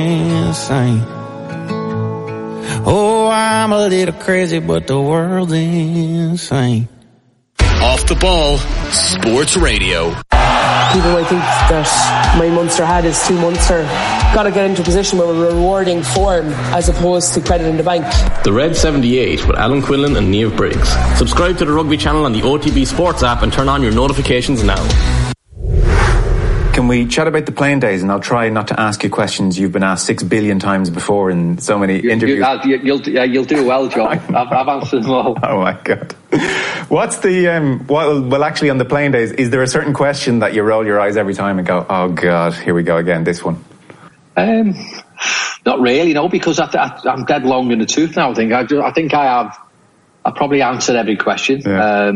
insane. Oh, I'm a little crazy, but the world's insane. Off the Ball Sports Radio. People might think that my Munster hat is too Munster. Got to get into a position where we're rewarding form as opposed to credit in the bank. The Red 78 with Alan Quinlan and Niamh Briggs. Subscribe to the Rugby channel on the OTB Sports app and turn on your notifications now. Can we chat about the playing days? And I'll try not to ask you questions you've been asked 6 billion times before in so many interviews. You'll do well, John. I've answered them all. Oh my God. What's the, well, actually on the playing days, is there a certain question that you roll your eyes every time and go, oh God, here we go again, this one? Not really, no, because I'm dead long in the tooth now, I think I probably answered every question. Yeah.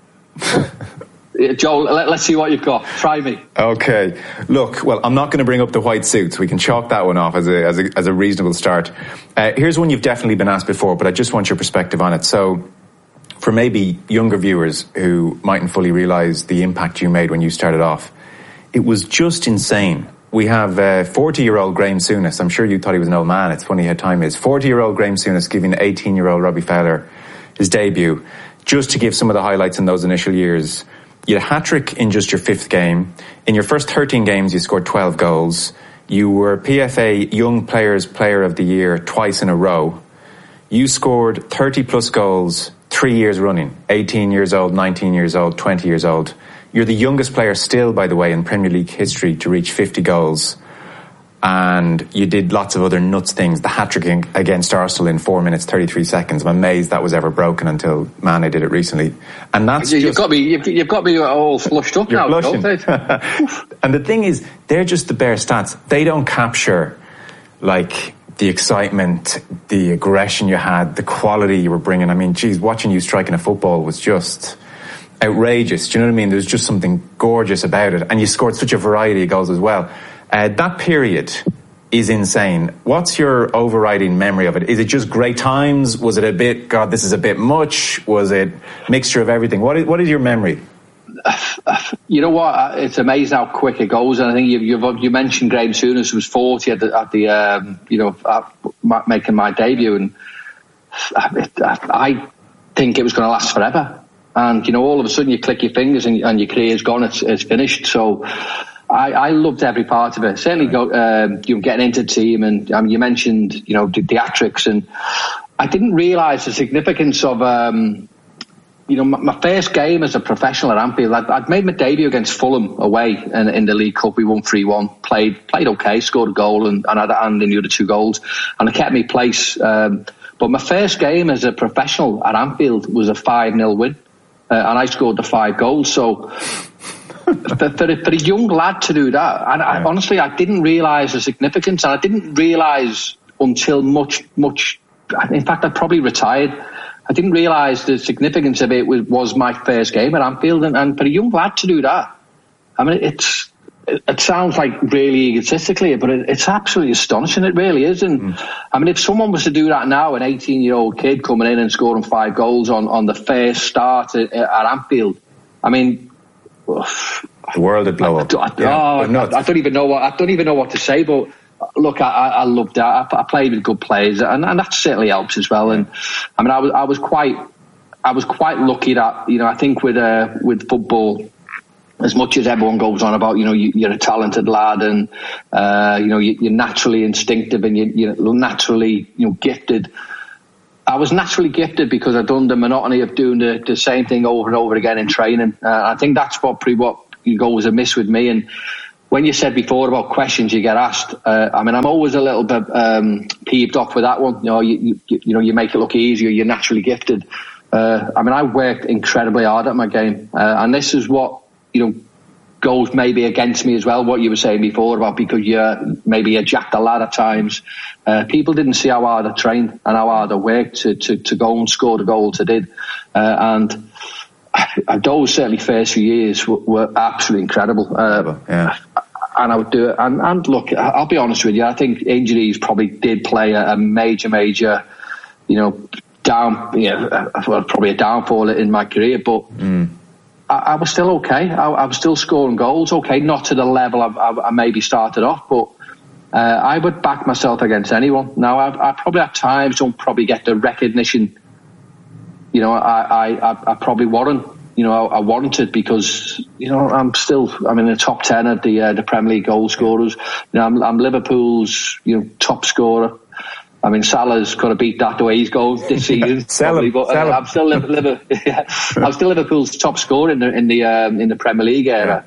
Joel, let's see what you've got. Try me. Okay. Look, well, I'm not going to bring up the white suits. We can chalk that one off as a reasonable start. Here's one you've definitely been asked before, but I just want your perspective on it. So, for maybe younger viewers who mightn't fully realise the impact you made when you started off, it was just insane. We have 40-year-old Graham Souness. I'm sure you thought he was an old man. It's funny how time is. 40-year-old Graham Souness giving 18-year-old Robbie Fowler his debut. Just to give some of the highlights in those initial years, you had a hat-trick in just your 5th game. In your first 13 games, you scored 12 goals. You were PFA Young Players Player of the Year twice in a row. You scored 30-plus goals 3 years running. 18 years old, 19 years old, 20 years old. You're the youngest player still, by the way, in Premier League history to reach 50 goals. And you did lots of other nuts things. The hat-trick against Arsenal in 4 minutes, 33 seconds. I'm amazed that was ever broken until Mane did it recently. And that's you've got me all flushed up now, don't they? And the thing is, they're just the bare stats. They don't capture, like, the excitement, the aggression you had, the quality you were bringing. I mean, geez, watching you striking a football was just outrageous. Do you know what I mean? There's just something gorgeous about it. And you scored such a variety of goals as well. That period is insane. What's your overriding memory of it? Is it just great times? Was it a bit, God, this is a bit much? Was it a mixture of everything? What is your memory? You know what? It's amazing how quick it goes. And I think you mentioned Graham Souness, who was 40 at making my debut. And I think it was going to last forever. And, all of a sudden you click your fingers and your career's gone. It's finished. So I loved every part of it. Certainly, getting into the team, and you mentioned, the hat-tricks, and I didn't realise the significance of, my first game as a professional at Anfield. I'd made my debut against Fulham away in the League Cup. We won 3-1. Played okay, scored a goal, and had a hand in the other 2 goals, and it kept me place. But my first game as a professional at Anfield was a 5-0 win, and I scored the 5 goals. So. For a young lad to do that, and honestly, I didn't realise the significance, and I didn't realise until much. In fact, I probably retired. I didn't realise the significance of it was my first game at Anfield, and for a young lad to do that, I mean, it sounds like really egotistically, but it's absolutely astonishing. It really is, and I mean, if someone was to do that now, an 18-year-old kid coming in and scoring 5 goals on the first start at Anfield, I mean. The world would blow up. I don't even know what to say. But look, I loved that. I played with good players, and that certainly helps as well. And I mean, I was quite lucky that I think with football, as much as everyone goes on about you're a talented lad, and you're naturally instinctive, and you're naturally gifted. I was naturally gifted because I'd done the monotony of doing the same thing over and over again in training. I think that's what goes amiss with me. And when you said before about questions you get asked, I mean, I'm always a little bit peeved off with that one. You make it look easier. You're naturally gifted. I mean, I worked incredibly hard at my game, and this is what goes maybe against me as well, what you were saying before about because you're maybe a jacked a lad at times. People didn't see how hard I trained and how hard I worked to go and score the goals I did. And those certainly first few years were absolutely incredible. And I would do it. And look, I'll be honest with you, I think injuries probably did play a major, probably a downfall in my career, but I was still okay. I was still scoring goals, okay, not to the level I maybe started off, but I would back myself against anyone. Now, I probably at times don't probably get the recognition, you know, I probably warrant. You know, I warrant it because, you know, I'm in the top 10 of the Premier League goal scorers. You know, I'm Liverpool's, you know, top scorer. I mean, Salah's got to beat that the way he's going this season. I'm still Liverpool's top scorer in the Premier League era.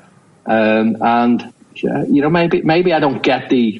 And you know, maybe I don't get the.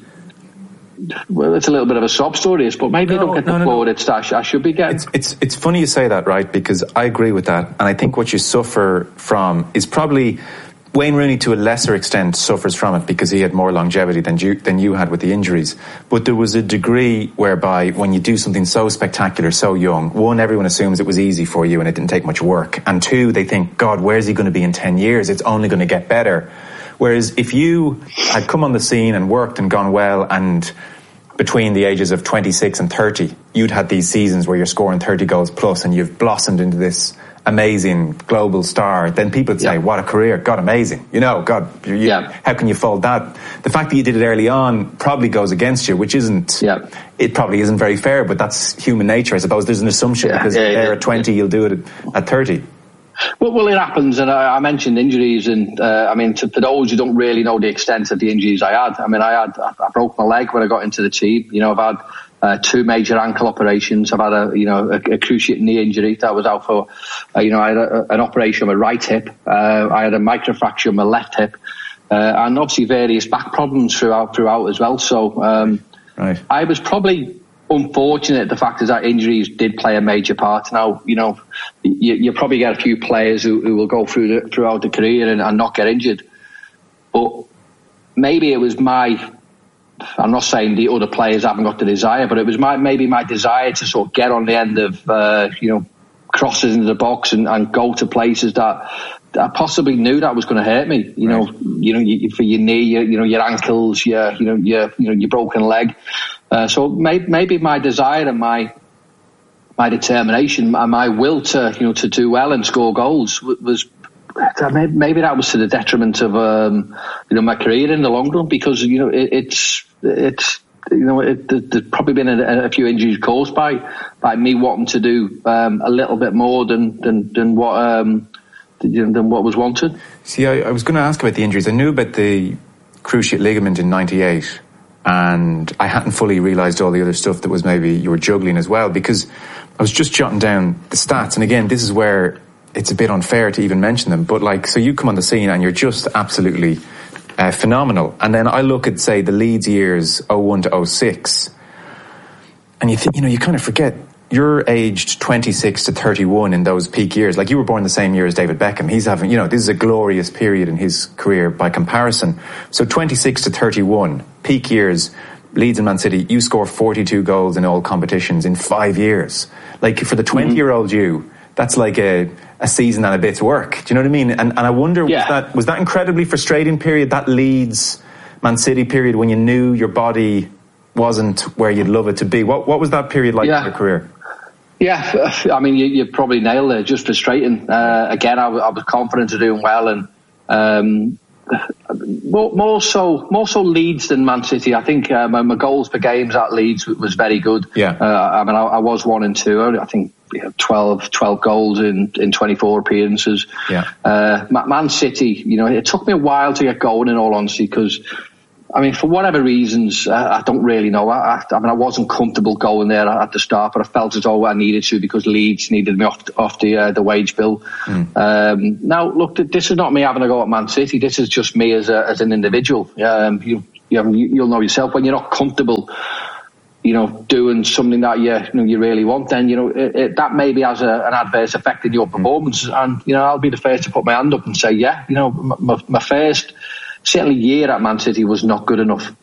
Well, it's a little bit of a sob story, but maybe I don't get the plaudits that I should be getting. It's funny you say that, right? Because I agree with that, and I think what you suffer from is probably Wayne Rooney to a lesser extent suffers from it because he had more longevity than you had with the injuries. But there was a degree whereby when you do something so spectacular, so young, one, everyone assumes it was easy for you and it didn't take much work, and two, they think, God, where's he going to be in 10 years? It's only going to get better. Whereas if you had come on the scene and worked and gone well, and between the ages of 26 and 30, you'd had these seasons where you're scoring 30 goals plus and you've blossomed into this amazing global star, then people would say, what a career, God, amazing. You know, God, how can you fold that? The fact that you did it early on probably goes against you, which isn't, it probably isn't very fair, but that's human nature, I suppose. There's an assumption because there at 20, you'll do it at 30. Well, it happens, and I mentioned injuries, and I mean, for those who don't really know the extent of the injuries I had, I mean, I broke my leg when I got into the team. You know, I've had 2 major ankle operations. I've had a cruciate knee injury that I was out for. I had an operation on my right hip. I had a microfracture on my left hip, and obviously various back problems throughout as well. So I was probably unfortunate. The fact is that injuries did play a major part. Now, you know, you probably get a few players who will go throughout the career and not get injured. But maybe it was I'm not saying the other players haven't got the desire, but it was maybe my desire to sort of get on the end of, crosses into the box and go to places that I possibly knew that was going to hurt me. You know, for your knee, your ankles, your broken leg. So maybe my desire and my determination and my will to do well and score goals was maybe that was to the detriment of my career in the long run, because there's probably been a few injuries caused by me wanting to do a little bit more than what was wanted. See, I was going to ask about the injuries. I knew about the cruciate ligament in '98. And I hadn't fully realised all the other stuff that was maybe you were juggling as well, because I was just jotting down the stats. And again, this is where it's a bit unfair to even mention them. But so you come on the scene and you're just absolutely phenomenal. And then I look at, say, the Leeds years 01 to 06, and you think, you kind of forget you're aged 26 to 31 in those peak years. Like, you were born the same year as David Beckham. He's having, this is a glorious period in his career by comparison. So 26 to 31, peak years, Leeds and Man City, you score 42 goals in all competitions in 5 years. Like, for the 20-year-old you, that's like a season and a bit's work. Do you know what I mean? And I wonder, was that incredibly frustrating period, that Leeds Man City period, when you knew your body wasn't where you'd love it to be? What was that period like in your career? Yeah, I mean, you probably nailed it. Just frustrating. Again, I was confident of doing well, and more so Leeds than Man City. I think my goals per games at Leeds was very good. Yeah. I mean, I was 1 and 2. I think 12 goals in 24 appearances. Yeah. Man City, it took me a while to get going, in all honesty, because, I mean, for whatever reasons, I don't really know. I wasn't comfortable going there at the start, but I felt as though I needed to, because Leeds needed me off the wage bill. Now, look, this is not me having a go at Man City. This is just me as an individual. You'll know yourself, when you're not comfortable, doing something that you really want, then that maybe has an adverse effect in your performance. And I'll be the first to put my hand up and say, my first, certainly, year at Man City was not good enough.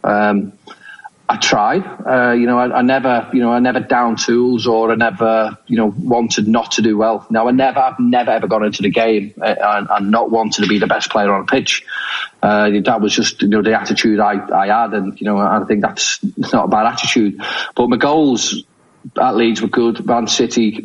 I tried. I never down tools, or I never wanted not to do well. Now, I've never ever gone into the game and not wanted to be the best player on the pitch. That was just the attitude I had, and I think that's not a bad attitude. But my goals at Leeds were good. Man City,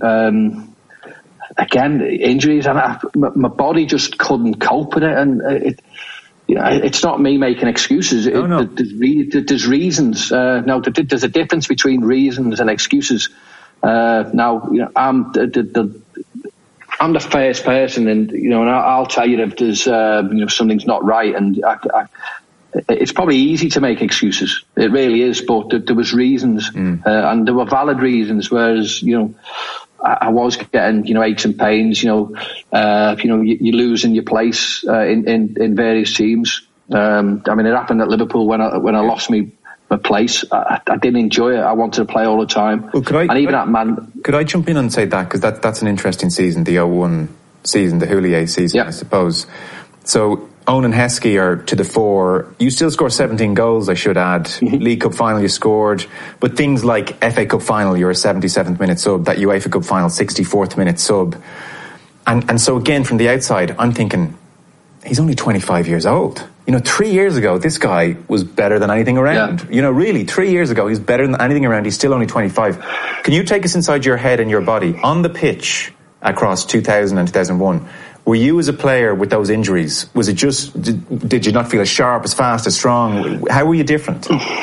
again, injuries, and my body just couldn't cope with it, and it's not me making excuses. There's reasons. Now, there's a difference between reasons and excuses. Now, I'm the first person, and and I'll tell you if there's something's not right, and it's probably easy to make excuses. It really is, but there was reasons, and there were valid reasons. Whereas I was getting aches and pains. You're losing your place in various teams. It happened at Liverpool when I lost my place. I didn't enjoy it. I wanted to play all the time. Well, could I jump in and say that, because that's an interesting season, the 01 season, the Houllier season, I suppose. So Owen and Heskey are to the fore. You still score 17 goals, I should add. League Cup final you scored, but things like FA Cup final, you're a 77th minute sub. That UEFA Cup final, 64th minute sub. And so again, from the outside, I'm thinking, he's only 25 years old. 3 years ago, this guy was better than anything around. Yeah. Really, 3 years ago, he's better than anything around. He's still only 25. Can you take us inside your head and your body on the pitch across 2000 and 2001? Were you, as a player with those injuries, was it just, did you not feel as sharp, as fast, as strong? How were you different?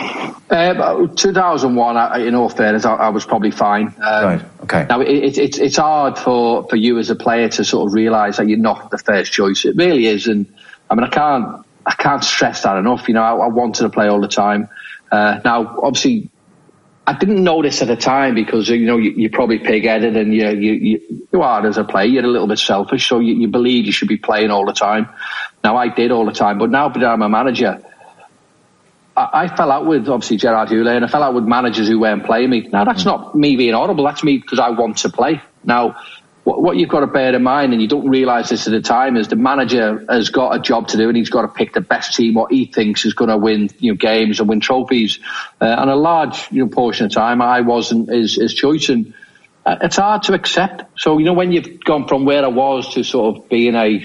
2001, in all fairness, I was probably fine. Right, okay. Now, it's hard for you as a player to sort of realise that you're not the first choice. It really is. And I can't stress that enough. I wanted to play all the time. Now, obviously, I didn't know this at the time because, you're probably pig-headed and you are as a player. You're a little bit selfish, so you believe you should be playing all the time. Now, I did all the time, but now that I'm a manager, I fell out with, obviously, Gerard Houllier, and I fell out with managers who weren't playing me. Now, that's not me being horrible. That's me because I want to play. Now, what you've got to bear in mind, and you don't realise this at the time, is the manager has got a job to do, and he's got to pick the best team, what he thinks is going to win games and win trophies. And a large portion of the time, I wasn't his choice, and it's hard to accept. So when you've gone from where I was to sort of being a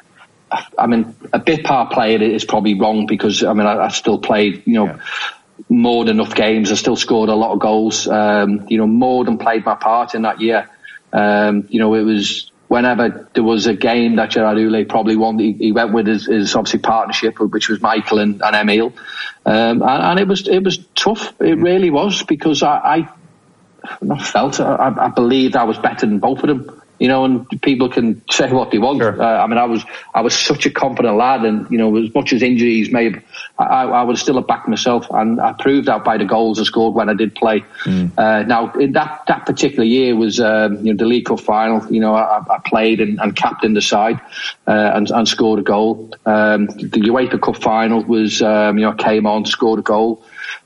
bit part player is probably wrong, because I still played more than enough games. I still scored a lot of goals, more than played my part in that year. It was whenever there was a game that Gerard Houllier probably won, he went with his obviously partnership, which was Michael and Emile. And it was tough. It really was, because I believed I was better than both of them. And people can say what they want. Sure. I was such a confident lad, and as much as injuries may have, I would still have backed myself, and I proved that by the goals I scored when I did play. Now, in that particular year was the League Cup final. I played and captained the side and scored a goal. The UEFA Cup final was I came on, scored a goal.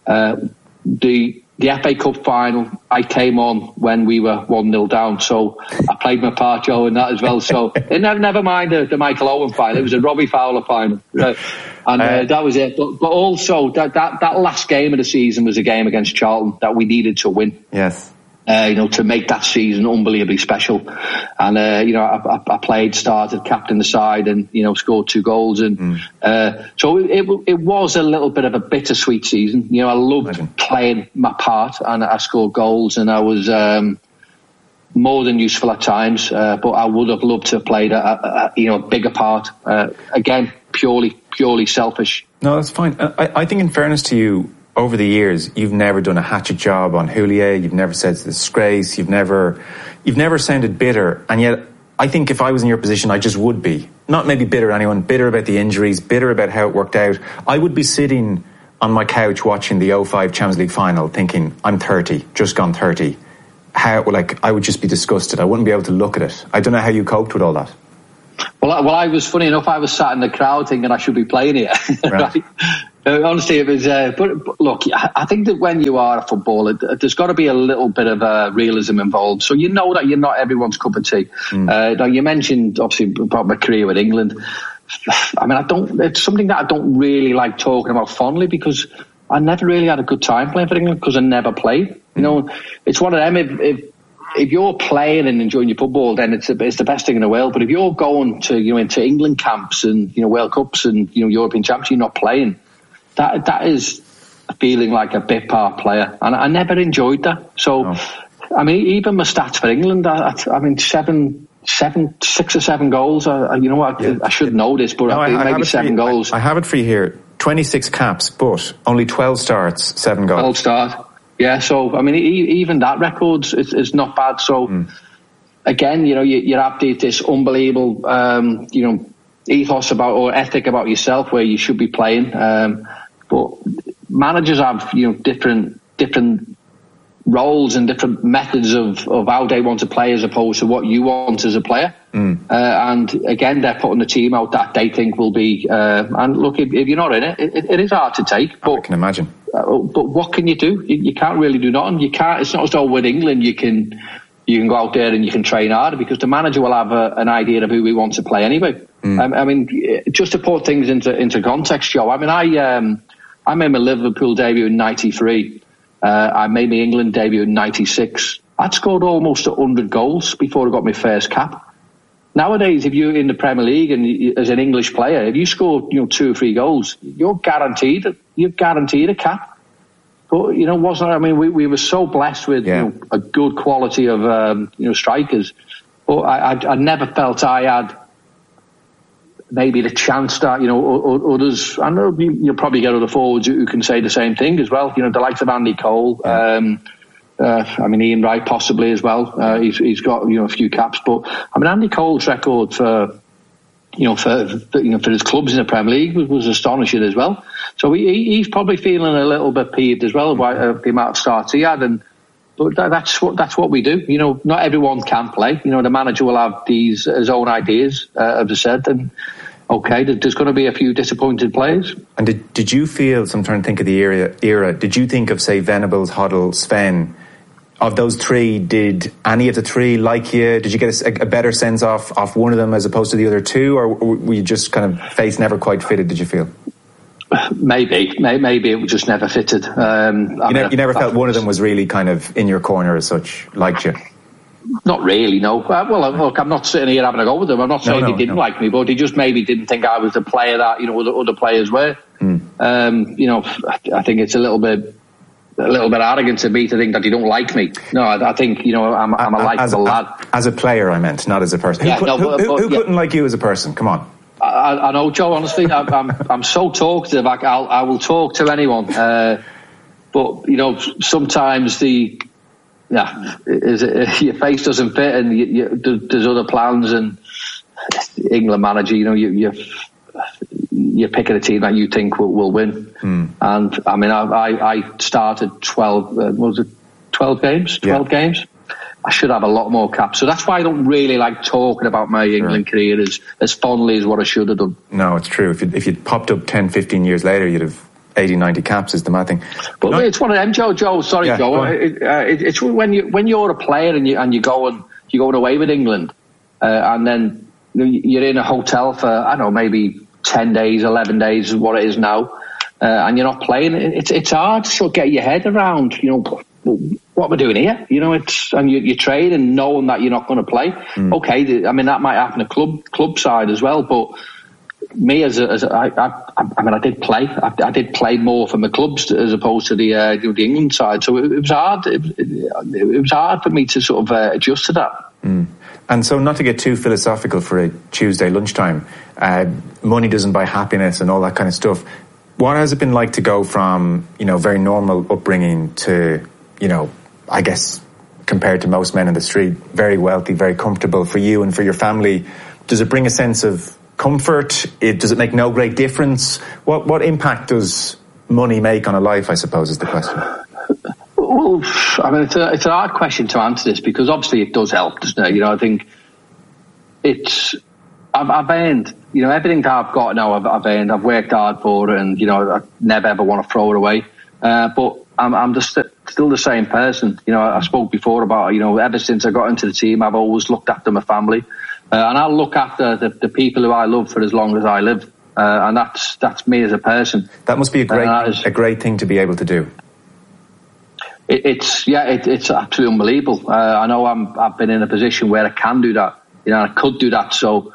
The FA Cup final, I came on when we were 1-0 down, so I played my part, Joe, in that as well. So, and never mind the Michael Owen final, it was a Robbie Fowler final, and that was it. But also that last game of the season was a game against Charlton that we needed to win. Yes. To make that season unbelievably special. And, I played, started, captained the side, and, scored 2 goals. And so it was a little bit of a bittersweet season. I loved playing my part, and I scored goals, and I was more than useful at times. But I would have loved to have played a bigger part. Again, purely selfish. No, that's fine. I think, in fairness to you, over the years, you've never done a hatchet job on Houllier. You've never said it's a disgrace. You've never sounded bitter. And yet, I think if I was in your position, I just would be. Not maybe bitter at anyone, bitter about the injuries, bitter about how it worked out. I would be sitting on my couch watching the 05 Champions League final thinking, I'm 30, just gone 30. I would just be disgusted. I wouldn't be able to look at it. I don't know how you coped with all that. Well, I was, funny enough, I was sat in the crowd thinking I should be playing here. Right. Honestly, it was. But look, I think that when you are a footballer, there's got to be a little bit of realism involved. So that you're not everyone's cup of tea. Now, you mentioned obviously about my career with England. It's something that I don't really like talking about fondly, because I never really had a good time playing for England because I never played. It's one of them. If you're playing and enjoying your football, then it's the best thing in the world. But if you're going to into England camps and World Cups and European Champs, you're not playing. That is feeling like a bit part player, and I never enjoyed that. So, even my stats for England, 7 6 or 7 goals. You know what? I should know this, but I think maybe 7 goals. I have it for you here. 26 caps, but only 12 starts, 7 goals. 12 starts. Yeah, so, I mean, even that record is not bad. So, again, you know, you have this unbelievable, you know, ethos about, or ethic about yourself where you should be playing. But managers have, you know, different roles and different methods of how they want to play as opposed to what you want as a player. And again, they're putting the team out that they think will be, and look, if you're not in it, it is hard to take. But I can imagine. But what can you do? You can't really do nothing. You can't. It's not as though with England you can go out there and you can train harder because the manager will have an idea of who we want to play anyway. I mean, just to put things into context, Joe. I mean, I made my Liverpool debut in '93. I made my England debut in '96. I'd scored almost 100 goals before I got my first cap. Nowadays, if you're in the Premier League and as an English player, if you score 2 or 3 goals, you're guaranteed a cap. But wasn't. I mean, we were so blessed with a good quality of strikers. But I never felt I had maybe the chance that others. I know you'll probably get other forwards who can say the same thing as well. The likes of Andy Cole. I mean, Ian Wright possibly as well. He's got a few caps, but I mean, Andy Cole's record for his clubs in the Premier League was astonishing as well. So he's probably feeling a little bit peeved as well by the amount of starts he had. But that's what we do. Not everyone can play. The manager will have his own ideas, as I said, and okay, there's going to be a few disappointed players. And did you feel? So I'm trying to think of the era. Did you think of, say, Venables, Hoddle, Sven? Of those 3, did any of the 3 like you? Did you get a better sense off one of them as opposed to the other 2, or were you just kind of face never quite fitted? Did you feel? Maybe it just never fitted. You never felt one of them was really kind of in your corner as such, liked you? Not really, no. Well, look, I'm not sitting here having a go with them. I'm not saying he didn't like me, but he just maybe didn't think I was the player that other players were. I think it's a little bit arrogant of me to think that you don't like me. No, I think I'm a likable lad. As a player, I meant, not as a person. Who couldn't like you as a person? Come on. I know, Joe. Honestly, I'm so talkative. I will talk to anyone. But sometimes your face doesn't fit, and there's other plans. And England manager, you're picking a team that you think will win. And I mean, I started 12 games? 12 games. I should have a lot more caps. So that's why I don't really like talking about my England career as fondly as what I should have done. No, it's true. If you'd popped up 10, 15 years later, you'd have 80, 90 caps is the mad thing. But it's one of them, Joe. Sorry, yeah, Joe. It's when you're a player and you're going away with England, and then you're in a hotel for, I don't know, maybe 10 days, 11 days is what it is now, and you're not playing. It's hard to sort of get your head around, what we're doing here. And you train and knowing that you're not going to play. Okay, I mean, that might happen at club side as well, but me I did play. I did play more for my clubs as opposed to the England side. So it was hard. It was hard for me to sort of adjust to that. And so, not to get too philosophical for a Tuesday lunchtime, money doesn't buy happiness and all that kind of stuff. What has it been like to go from very normal upbringing to I guess compared to most men in the street, very wealthy, very comfortable for you and for your family? Does it bring a sense of comfort? Does it make no great difference? What impact does money make on a life, I suppose, is the question. Well, I mean, it's an hard question to answer this because obviously it does help, doesn't it? I think I've earned, everything that I've got now, I've earned. I've worked hard for it, and I never ever want to throw it away. But I'm just still the same person. I spoke before about ever since I got into the team, I've always looked after my family. And I'll look after the people who I love for as long as I live, and that's me as a person. That must be a great thing to be able to do. It's absolutely unbelievable. I know I've been in a position where I can do that. I could do that. So,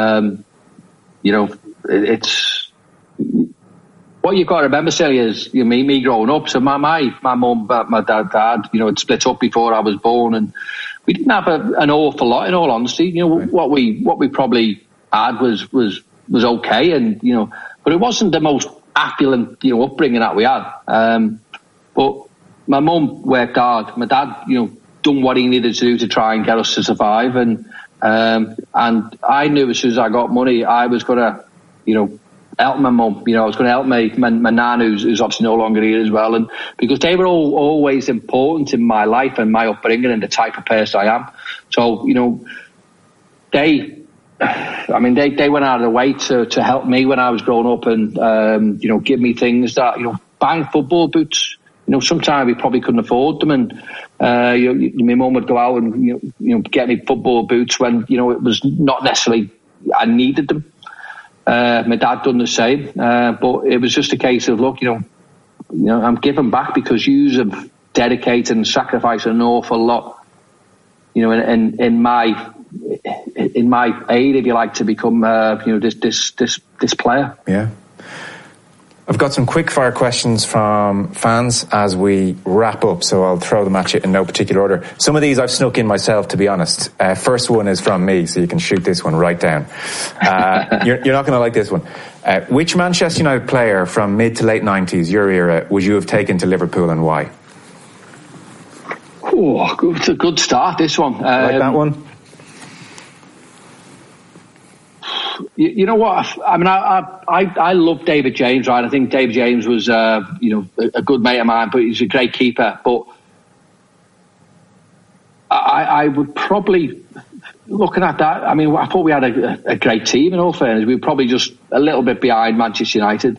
it's what you've got to remember, Celia, is me growing up. So my mum, my dad, it split up before I was born, and we didn't have an awful lot, in all honesty. You know, what we probably had was okay, and you know, but it wasn't the most affluent, you know, upbringing that we had. But my mum worked hard. My dad, you know, done what he needed to do to try and get us to survive, and I knew as soon as I got money, I was gonna, you know, help my mum. You know, I was going to help my nan, who's obviously no longer here as well, and because they were always important in my life and my upbringing and the type of person I am. So, you know, they went out of their way to help me when I was growing up, and you know, give me things that, you know, buying football boots. You know, sometimes we probably couldn't afford them, and my mum would go out and you know get me football boots when, you know, it was not necessarily I needed them. My dad done the same, but it was just a case of, look, you know, I'm giving back because you have dedicated and sacrificed an awful lot, you know, in my aid, if you like, to become, you know, this player. Yeah. I've got some quick fire questions from fans as we wrap up, so I'll throw them at you in no particular order. Some of these I've snuck in myself, to be honest. First one is from me, so you can shoot this one right down. You're not going to like this one. Which Manchester United player from mid to late 90s, your era, would you have taken to Liverpool, and why? Oh, it's a good start, this one. Like that one? You know what? I mean, I love David James, right? I think David James was, you know, a good mate of mine, but he's a great keeper. But I would probably, looking at that, I mean, I thought we had a great team, in all fairness. We were probably just a little bit behind Manchester United.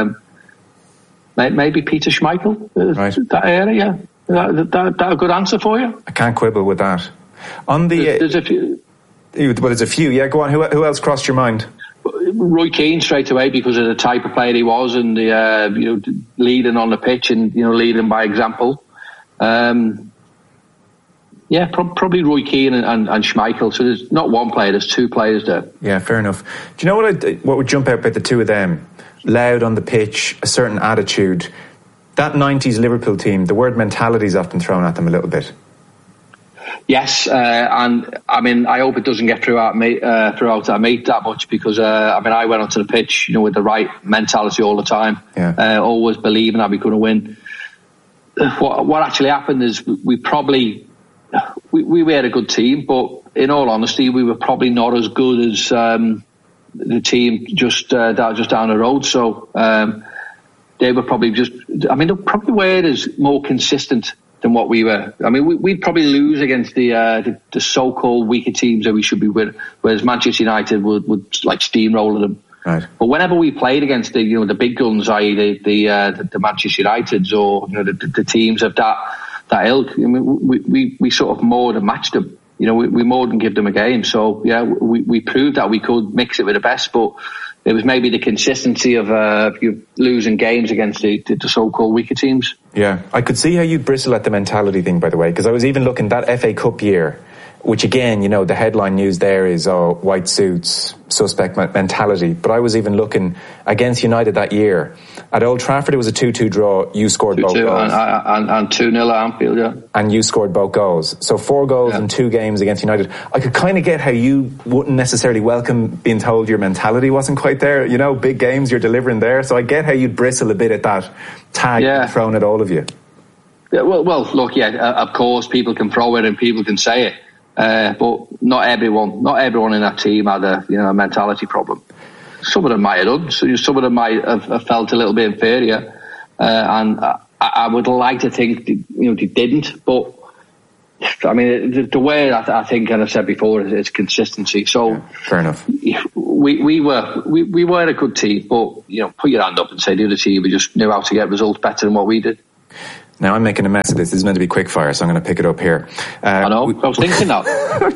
Maybe Peter Schmeichel, right. That area. That a good answer for you? I can't quibble with that. On the there's a few. But there's a few. Yeah, go on. Who else crossed your mind? Roy Keane straight away, because of the type of player he was, and you know, leading on the pitch and, you know, leading by example. Yeah, probably Roy Keane and Schmeichel. So there's not one player, there's two players there. Yeah, fair enough. Do you know what would jump out about the two of them? Loud on the pitch, a certain attitude. That 90s Liverpool team, the word mentality is often thrown at them a little bit. Yes, and I mean, I hope it doesn't get throughout our meet that much, because I mean, I went onto the pitch, you know, with the right mentality all the time, always believing that we could win. What actually happened is we had a good team, but in all honesty, we were probably not as good as the team just down the road. So they were probably they probably were as more consistent than what we were. I mean, we'd probably lose against the so-called weaker teams that we should be with, whereas Manchester United would like steamroller them. Right. But whenever we played against the big guns, i.e. the Manchester Uniteds, or, you know, the teams of that ilk, I mean, we sort of more than matched them. You know, we more than give them a game. So yeah, we proved that we could mix it with the best, but it was maybe the consistency of you losing games against the so-called weaker teams. Yeah, I could see how you bristle at the mentality thing, by the way, because I was even looking that FA Cup year, which again, you know, the headline news there is white suits, suspect mentality. But I was even looking against United that year. At Old Trafford, it was a 2-2 draw. You scored both goals. And 2-0 at Anfield, yeah. And you scored both goals. So 4 goals in 2 games against United. I could kind of get how you wouldn't necessarily welcome being told your mentality wasn't quite there. You know, big games you're delivering there. So I get how you'd bristle a bit at that tag thrown at all of you. Yeah, well, look, of course, people can throw it and people can say it. But not everyone in that team had a mentality problem. Some of them might have done. Some of them might have felt a little bit inferior, and I would like to think they didn't. But I mean, the way I think, and I've said before, is consistency. So fair enough. We were a good team, but put your hand up and say the other team just knew how to get results better than what we did. Now I'm making a mess of this. This is meant to be quick fire, so I'm going to pick it up here. I know. I was thinking that.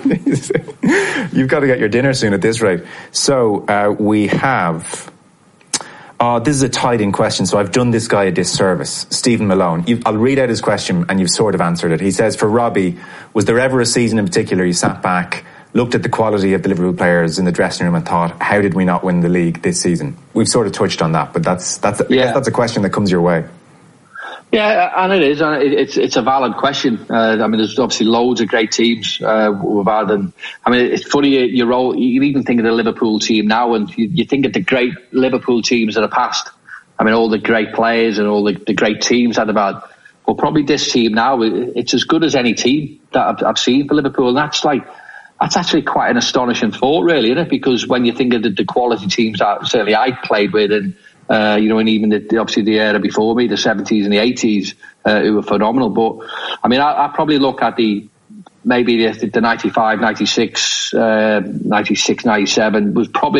You've got to get your dinner soon at this rate. So we have... this is a tied-in question, so I've done this guy a disservice. Stephen Malone. I'll read out his question, and you've sort of answered it. He says, for Robbie, was there ever a season in particular you sat back, looked at the quality of the Liverpool players in the dressing room and thought, how did we not win the league this season? We've sort of touched on that, but that's a question that comes your way. Yeah, and it is, and it's a valid question. I mean, there's obviously loads of great teams we've had, and I mean, it's funny you even think of the Liverpool team now, and you think of the great Liverpool teams of the past. I mean, all the great players and all the great teams that they've had. Well, probably this team now, it's as good as any team that I've seen for Liverpool, and that's actually quite an astonishing thought, really, isn't it? Because when you think of the quality teams that certainly I played with, and and even obviously the era before me, the 70s and the 80s, who were phenomenal. But I mean, I probably look at the 95, 96, 96, 97 was probably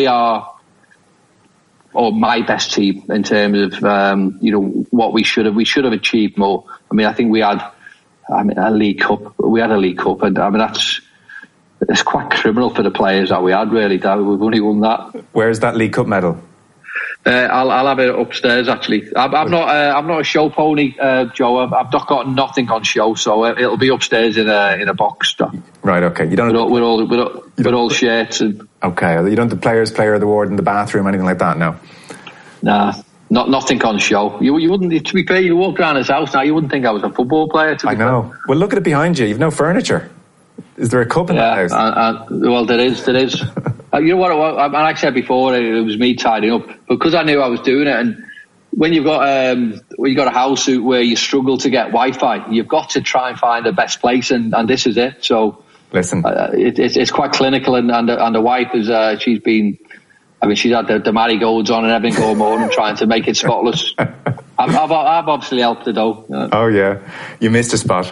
my best team in terms of what we should have achieved more. I mean, I think we had a League Cup. We had a League Cup, and I mean it's quite criminal for the players that we had. Really, that we've only won that. Where's that League Cup medal? I'll have it upstairs. Actually, I'm not a show pony, Joe. I've not got nothing on show, so it'll be upstairs in a box. Right. Okay. You don't with all shirts and. Okay. You don't have the Players' Player of the Award in the bathroom, anything like that. No. Nah. Nothing on show. You wouldn't. To be fair, you walk around his house now, you wouldn't think I was a football player. I know. Well, look at it behind you. You've no furniture. Is there a cup in that house? Well, there is. You know what? Like I said before, it was me tidying up because I knew I was doing it. And when you've got a house where you struggle to get Wi-Fi, you've got to try and find the best place, and this is it. So listen, it's quite clinical, and the wife is she's been. I mean, she's had the marigolds on and everything all morning, trying to make it spotless. I've obviously helped her though. Oh yeah, you missed a spot.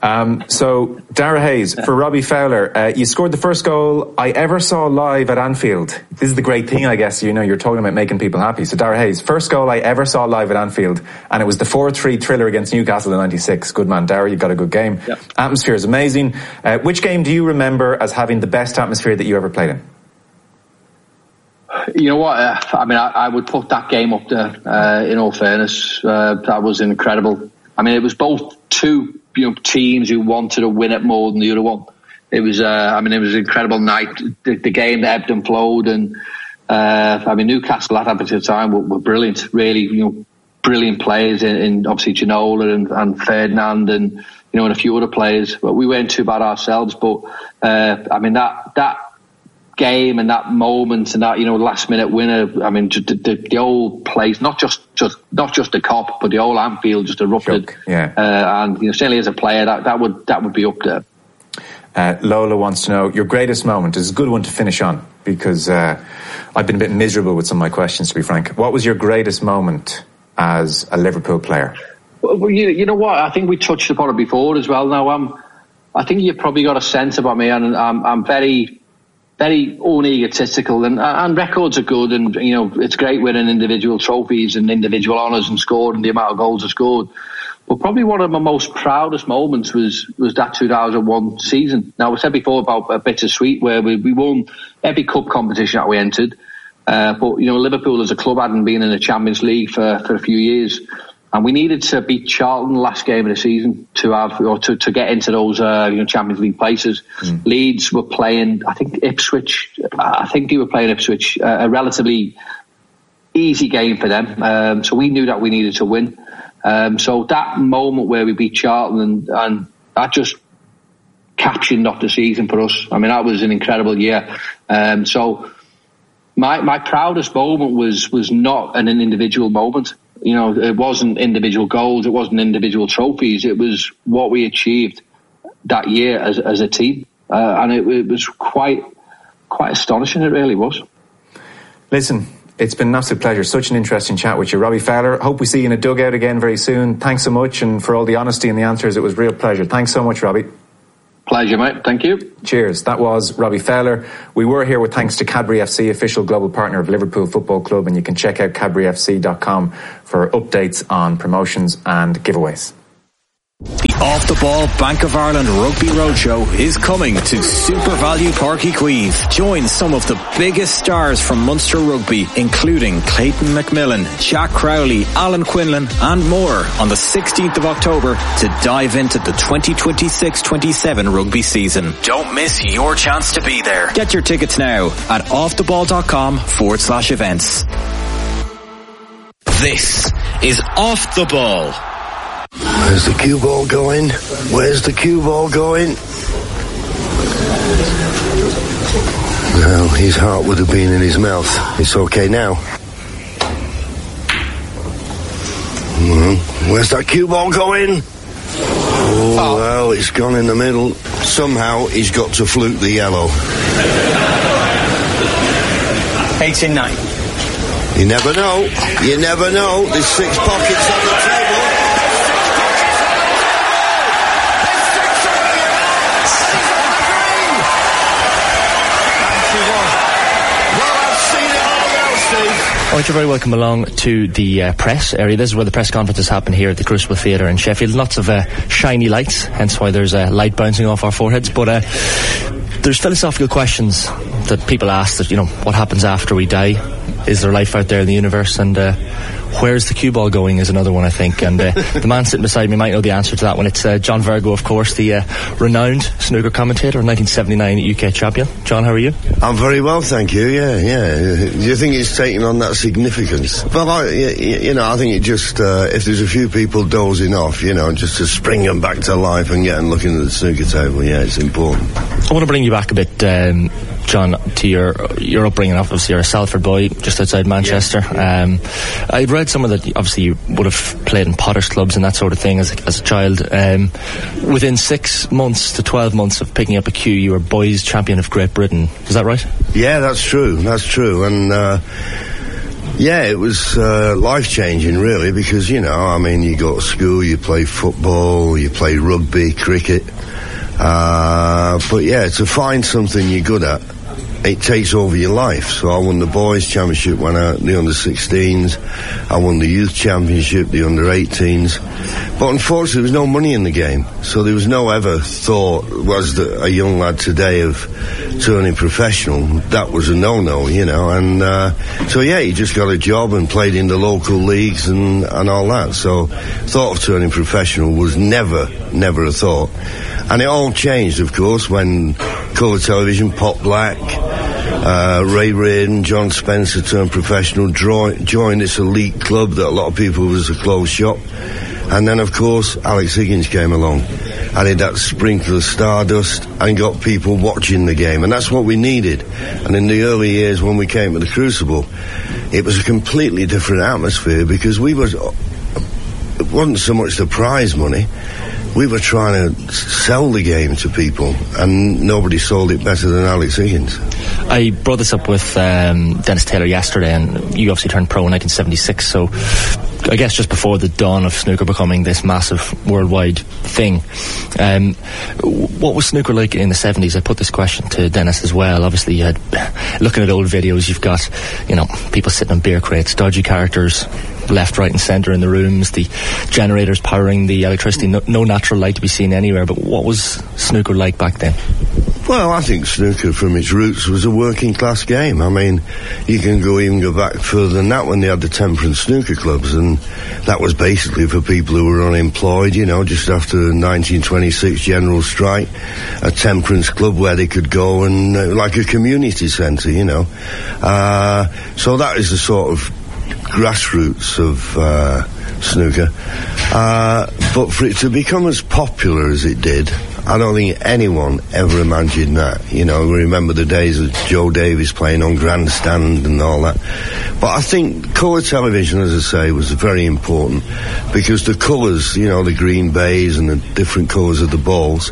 So Dara Hayes, for Robbie Fowler, you scored the first goal I ever saw live at Anfield. This is the great thing, I guess. You're talking about making people happy. So Dara Hayes, first goal I ever saw live at Anfield, and it was the 4-3 thriller against Newcastle in '96. Good man, Dara. You've got a good game. Yep. Atmosphere is amazing. Which game do you remember as having the best atmosphere that you ever played in? You know what? I would put that game up there. In all fairness, that was incredible. I mean, it was both two teams who wanted to win it more than the other one. It was, it was an incredible night. The game that ebbed and flowed, and Newcastle at that particular time were brilliant. Really, brilliant players in obviously Ginola and Ferdinand and and a few other players. But we weren't too bad ourselves. But that game and that moment and that last minute winner. I mean, the whole place, not just the Kop, but the whole Anfield just erupted. Yeah. And certainly as a player, that would be up there. Lola wants to know your greatest moment. Is a good one to finish on because I've been a bit miserable with some of my questions, to be frank. What was your greatest moment as a Liverpool player? Well, you know what? I think we touched upon it before as well. Now, I think you've probably got a sense about me, and I'm very, very unegotistical, and records are good, and it's great winning individual trophies and individual honours and scoring the amount of goals I scored. But probably one of my most proudest moments was that 2001 season. Now, I said before about a bittersweet, where we won every cup competition that we entered. But Liverpool as a club hadn't been in the Champions League for a few years. And we needed to beat Charlton the last game of the season to get into those Champions League places. Leeds were playing, I think Ipswich. I think they were playing Ipswich, a relatively easy game for them. So we knew that we needed to win. So that moment where we beat Charlton and that just captioned off the season for us. I mean, that was an incredible year. So my proudest moment was not an individual moment. It wasn't individual goals, it wasn't individual trophies, it was what we achieved that year as a team. And it was quite astonishing, it really was. Listen, it's been an absolute pleasure. Such an interesting chat with you, Robbie Fowler. Hope we see you in a dugout again very soon. Thanks so much, and for all the honesty and the answers, it was a real pleasure. Thanks so much, Robbie. Pleasure, mate. Thank you. Cheers. That was Robbie Fowler. We were here with thanks to Cadbury FC, official global partner of Liverpool Football Club, and you can check out cadburyfc.com for updates on promotions and giveaways. The Off the Ball Bank of Ireland Rugby Roadshow is coming to Super Value Park Queeve. Join some of the biggest stars from Munster Rugby, including Clayton McMillan, Jack Crowley, Alan Quinlan and more on the 16th of October to dive into the 2026-27 rugby season. Don't miss your chance to be there. Get your tickets now at offtheball.com/events. This is Off the Ball. Where's the cue ball going? Where's the cue ball going? Well, his heart would have been in his mouth. It's okay now. Where's that cue ball going? Oh, well, it's gone in the middle. Somehow he's got to fluke the yellow. 89. You never know. You never know. There's 6 pockets on the table. All right, you're very welcome along to the press area. This is where the press conferences happen here at the Crucible Theatre in Sheffield. Lots of shiny lights, hence why there's light bouncing off our foreheads. But there's philosophical questions that people ask that, what happens after we die? Is there life out there in the universe? And where's the cue ball going is another one, I think. And the man sitting beside me might know the answer to that one. It's John Virgo, of course, the renowned snooker commentator, 1979 UK champion. John, how are you? I'm very well, thank you. Yeah. Do you think it's taking on that significance? Well, I think it just, if there's a few people dozing off, just to spring them back to life and get them looking at the snooker table, it's important. I want to bring you back a bit, John, to your upbringing. Obviously, you're a Salford boy, just outside Manchester. Yeah. I'd read some of that. Obviously, you would have played in potters clubs and that sort of thing as a child. Within 6 months to 12 months of picking up a cue, you were boys champion of Great Britain. Is that right? Yeah, that's true. And it was life-changing, really, because, you go to school, you play football, you play rugby, cricket. To find something you're good at, it takes over your life. So I won the boys championship when the under-16s. I won the youth championship, the under-18s. But unfortunately, there was no money in the game. So there was no ever thought, a young lad today, of turning professional. That was a no-no, And he just got a job and played in the local leagues and all that. So thought of turning professional was never a thought. And it all changed, of course, when colour television, Pop Black, Ray Reardon, John Spencer turned professional, joined this elite club that a lot of people was a closed shop. And then, of course, Alex Higgins came along, added that sprinkle of stardust and got people watching the game. And that's what we needed. And in the early years when we came to the Crucible, it was a completely different atmosphere because it wasn't so much the prize money. We were trying to sell the game to people, and nobody sold it better than Alex Higgins. I brought this up with Dennis Taylor yesterday, and you obviously turned pro in 1976, so I guess just before the dawn of snooker becoming this massive worldwide thing. What was snooker like in the 70s? I put this question to Dennis as well. Obviously, you had, looking at old videos, you've got, people sitting on beer crates, dodgy characters, left, right and centre in the rooms, the generators powering the electricity, no natural light to be seen anywhere. But what was snooker like back then? Well, I think snooker from its roots was a working class game. I mean, you can even go back further than that when they had the temperance snooker clubs, and that was basically for people who were unemployed, just after the 1926 general strike, a temperance club where they could go and like a community centre, so that is the sort of grassroots of snooker. But for it to become as popular as it did, I don't think anyone ever imagined that. We remember the days of Joe Davis playing on grandstand and all that. But I think colour television, as I say, was very important because the colours, the green bays and the different colours of the balls,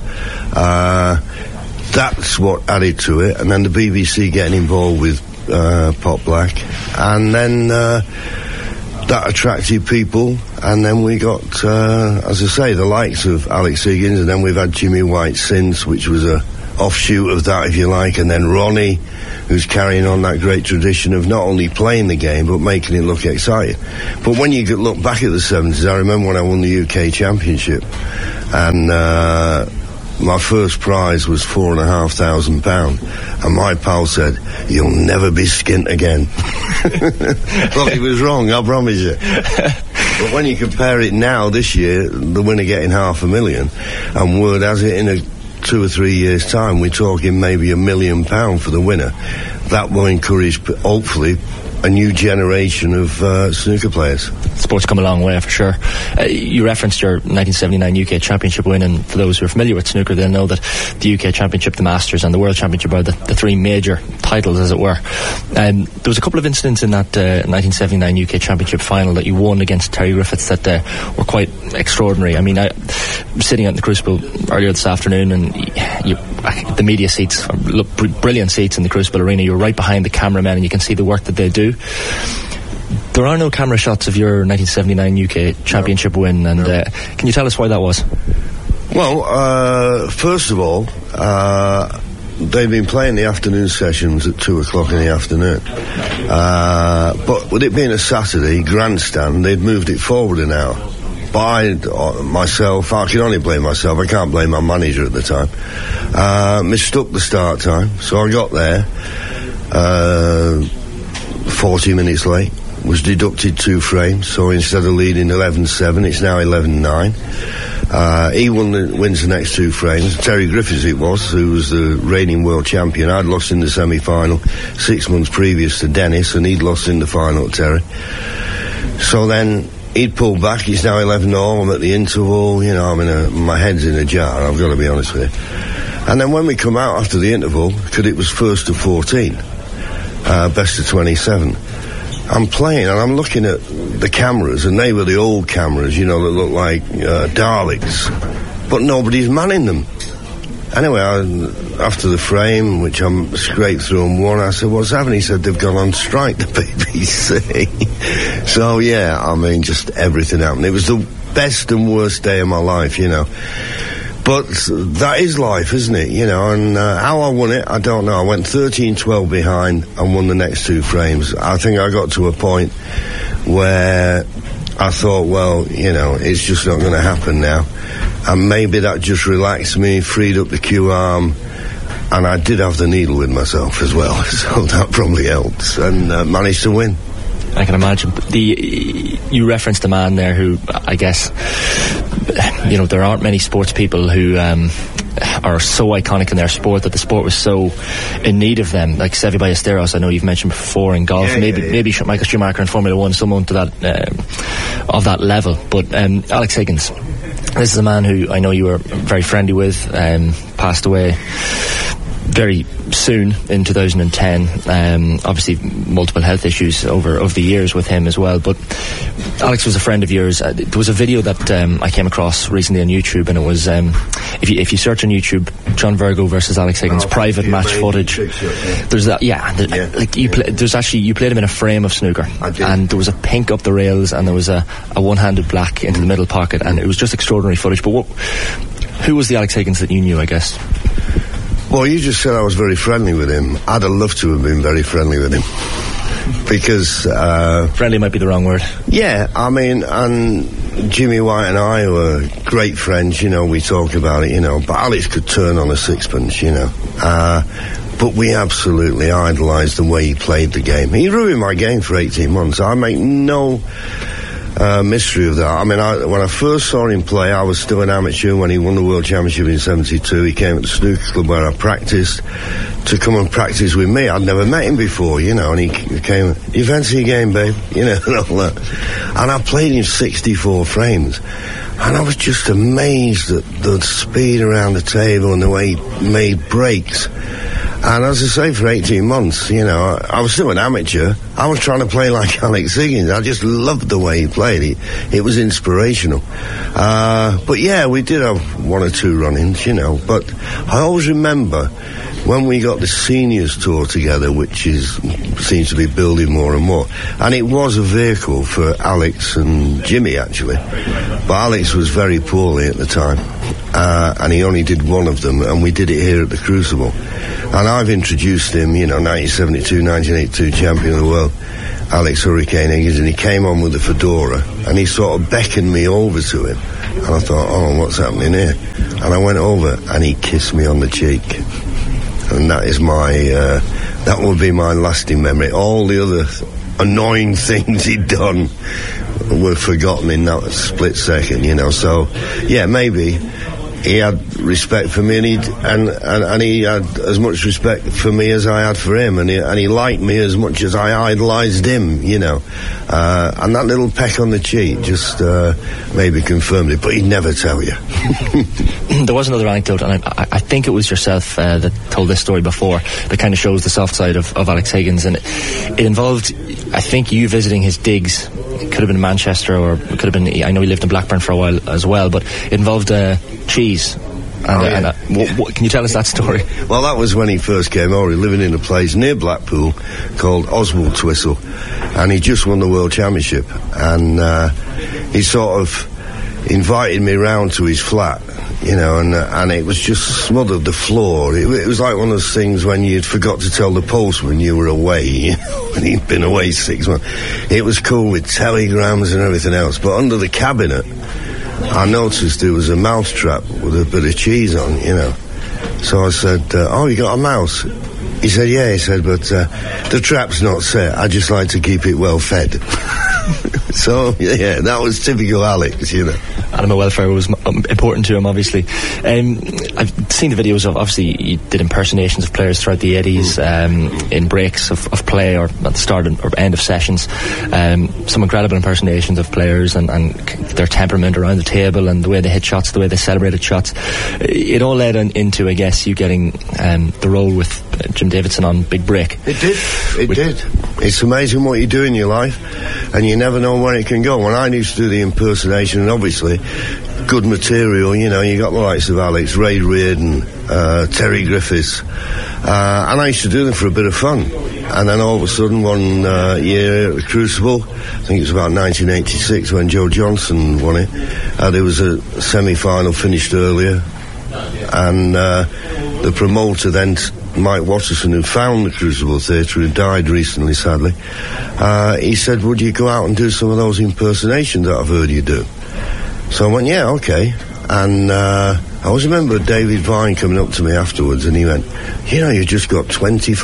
that's what added to it. And then the BBC getting involved with Pop Black, and then that attracted people, and then we got, as I say, the likes of Alex Higgins, and then we've had Jimmy White since, which was a offshoot of that, if you like, and then Ronnie, who's carrying on that great tradition of not only playing the game, but making it look exciting. But when you look back at the 70s, I remember when I won the UK Championship, and my first prize was £4,500, and my pal said, "You'll never be skint again." Well, he was wrong, I promise you. But when you compare it now, this year, the winner getting £500,000, and word has it, in 2 or 3 years' time, we're talking maybe £1 million for the winner. that will encourage, hopefully, a new generation of snooker players. Sport's come a long way, for sure. You referenced your 1979 UK Championship win, and for those who are familiar with snooker, they'll know that the UK Championship, the Masters and the World Championship are the three major titles, as it were. There was a couple of incidents in that 1979 UK Championship final that you won against Terry Griffiths that were quite extraordinary. I mean, I was sitting out in the Crucible earlier this afternoon, and the media seats, brilliant seats in the Crucible Arena. You're right behind the cameramen, and you can see the work that they do. There are no camera shots of your 1979 UK Championship win, and can you tell us why that was? Well, first of all, they've been playing the afternoon sessions at 2 o'clock in the afternoon. But with it being a Saturday grandstand, they'd moved it forward an hour. But I can only blame myself. I can't blame my manager at the time. Mistook the start time, so I got there 40 minutes late. Was deducted 2 frames, so instead of leading 11-7, it's now 11-9. He wins the next 2 frames. Terry Griffiths it was, who was the reigning world champion. I'd lost in the semi-final 6 months previous to Dennis, and he'd lost in the final to Terry. So then he'd pulled back. He's now 11-all. I'm at the interval. You know, my head's in a jar, I've got to be honest with you. And then when we come out after the interval, because it was first to 14, best of 27, I'm playing and I'm looking at the cameras, and they were the old cameras, you know, that look like Daleks, but nobody's manning them. Anyway, after the frame, which I scraped through and won, I said, what's happening? He said, they've gone on strike, the BBC. So, yeah, I mean, just everything happened. It was the best and worst day of my life, you know. But that is life, isn't it? You know, and how I won it, I don't know. I went 13-12 behind and won the next 2 frames. I think I got to a point where I thought, well, you know, it's just not going to happen now. And maybe that just relaxed me, freed up the Q arm, and I did have the needle with myself as well, so that probably helped, and managed to win. I can imagine. You referenced a man there who, I guess, you know, there aren't many sports people who are so iconic in their sport, that the sport was so in need of them, like Seve Ballesteros, I know you've mentioned before, in golf. Maybe Michael Schumacher in Formula 1, someone to that of that level. But Alex Higgins, this is a man who I know you were very friendly with, passed away very soon in 2010. Obviously multiple health issues over the years with him as well, but Alex was a friend of yours. There was a video that I came across recently on YouTube, and it was if you search on YouTube, John Virgo versus Alex Higgins private match footage. There's that, like you played him in a frame of snooker, and there was a pink up the rails, and there was a one-handed black into the middle pocket, and it was just extraordinary footage. But who was the Alex Higgins that you knew, I guess? Well, you just said I was very friendly with him. I'd have loved to have been very friendly with him. Because... friendly might be the wrong word. Yeah, I mean, and Jimmy White and I were great friends, you know, we talk about it, you know, but Alex could turn on a sixpence, you know. But we absolutely idolised the way he played the game. He ruined my game for 18 months. I make no... mystery of that. I mean, when I first saw him play, I was still an amateur when he won the World Championship in 72. He came at the snooker club where I practised to come and practice with me. I'd never met him before, you know, and he came, you fancy a game, babe? You know, and all that. And I played him 64 frames. And I was just amazed at the speed around the table and the way he made breaks. And as I say, for 18 months, you know, I was still an amateur. I was trying to play like Alex Higgins. I just loved the way he played. It was inspirational. But yeah, we did have 1 or 2 run-ins, you know. But I always remember when we got the seniors tour together, which seems to be building more and more. And it was a vehicle for Alex and Jimmy, actually. But Alex was very poorly at the time. And he only did 1 of them, and we did it here at the Crucible. And I've introduced him, you know, 1972, 1982 champion of the world, Alex Hurricane Higgins, and he came on with the fedora, and he sort of beckoned me over to him. And I thought, oh, what's happening here? And I went over, and he kissed me on the cheek. And that is that will be my lasting memory. All the other annoying things he'd done were forgotten in that split second, you know. So, yeah, maybe he had respect for me, and he had as much respect for me as I had for him, and he liked me as much as I idolised him, you know. And that little peck on the cheek just maybe confirmed it, but he'd never tell you. There was another anecdote, and I think it was yourself that told this story before, that kind of shows the soft side of Alex Higgins, and it involved, I think, you visiting his digs. It could have been in Manchester, or it could have been, I know he lived in Blackburn for a while as well, but it involved cheese. Can you tell us that story? Well, that was when he first came over, living in a place near Blackpool called Oswald Twistle, and he just won the World Championship, and he sort of invited me round to his flat, you know, and it was just smothered the floor. It was like one of those things when you'd forgot to tell the postman you were away, you know, and he'd been away 6 months. It was cool with telegrams and everything else, but under the cabinet I noticed there was a mouse trap with a bit of cheese on, you know. So I said, oh, you got a mouse? He said, yeah. He said, but the trap's not set. I just like to keep it well fed. So, yeah, that was typical Alex, you know. Animal welfare was important to him, obviously. I've seen the videos of, obviously, you did impersonations of players throughout the 80s, in breaks of play, or at the start or end of sessions. Some incredible impersonations of players and their temperament around the table, and the way they hit shots, the way they celebrated shots. It all led into, I guess, you getting the role with Jim Davidson on Big Break. It did. It's amazing what you do in your life, and you never know where it can go. When I used to do the impersonation, and obviously good material, you know, you got the likes of Alex, Ray Reardon, Terry Griffiths, and I used to do them for a bit of fun. And then all of a sudden one year at the Crucible, I think it was about 1986 when Joe Johnson won it, there was a semi-final finished earlier, and the promoter then, Mike Watterson, who found the Crucible Theatre, who died recently, sadly, he said, would you go out and do some of those impersonations that I've heard you do? So I went, yeah, okay. And I always remember David Vine coming up to me afterwards, and he went, you know, you just got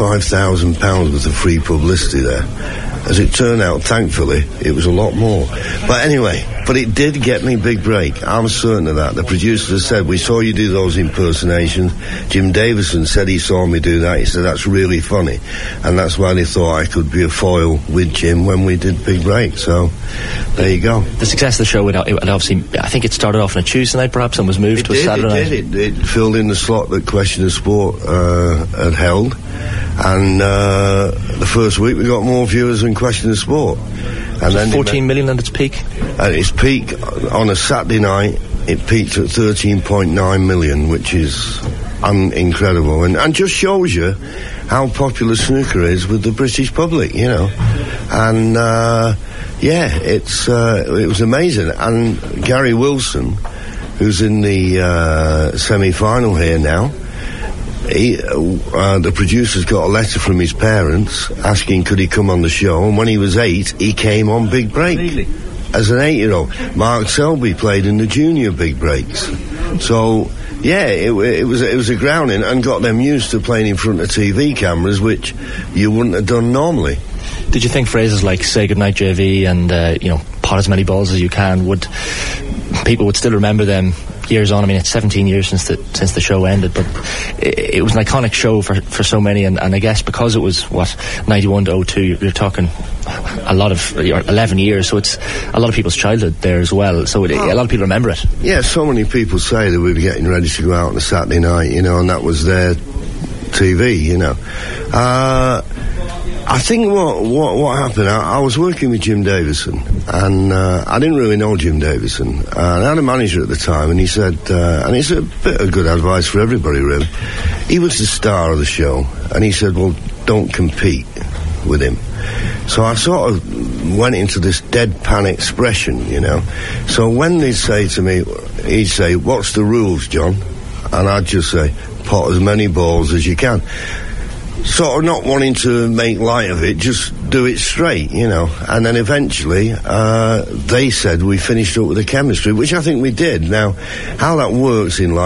£25,000 worth of free publicity there. As it turned out, thankfully, it was a lot more. But anyway, but it did get me Big Break. I'm certain of that. The producers said, we saw you do those impersonations. Jim Davison said he saw me do that. He said, that's really funny. And that's why they thought I could be a foil with Jim when we did Big Break. So, there you go. The success of the show, it obviously, I think it started off on a Tuesday night perhaps, and was moved to a Saturday night. It filled in the slot that Question of Sport had held. And the first week we got more viewers than Question of Sport. And then 14 million at its peak? At its peak, on a Saturday night, it peaked at 13.9 million, which is incredible. And just shows you how popular snooker is with the British public, you know. And, yeah, it was amazing. And Gary Wilson, who's in the semi-final here now, the producers got a letter from his parents asking could he come on the show, and when he was 8 he came on Big Break. Really? As an 8-year-old. Mark Selby played in the junior Big Breaks. So yeah, it was a grounding, and got them used to playing in front of TV cameras, which you wouldn't have done normally. Did you think phrases like "Say Goodnight JV" and you know, "Pot as many balls as you can" people would still remember them years on? I mean, it's 17 years since the show ended, but it was an iconic show for so many, and I guess because it was 91 to 02, you're talking a lot of 11 years, so it's a lot of people's childhood there as well. So a lot of people remember it. Yeah, so many people say that we were getting ready to go out on a Saturday night, you know, and that was their TV, you know. I think what happened, I was working with Jim Davison, and I didn't really know Jim Davison. And I had a manager at the time, and he said, and it's a bit of good advice for everybody, really. He was the star of the show, and he said, well, don't compete with him. So I sort of went into this deadpan expression, you know. So when they'd say to me, he'd say, what's the rules, John? And I'd just say, pot as many balls as you can. Sort of not wanting to make light of it, just do it straight, you know. And then eventually, they said we finished up with the chemistry, which I think we did. Now, how that works in life,